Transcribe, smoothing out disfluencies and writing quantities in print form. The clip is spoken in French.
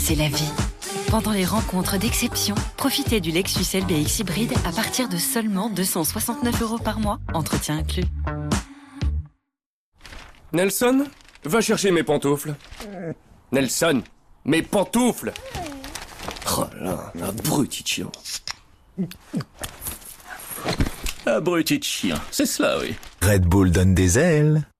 c'est la vie. Pendant les rencontres d'exception, profitez du Lexus LBX hybride à partir de seulement 269 € par mois, entretien inclus. Nelson, va chercher mes pantoufles. Nelson, mes pantoufles! Oh là, abruti de chien. Abruti de chien, c'est cela, oui. Red Bull donne des ailes.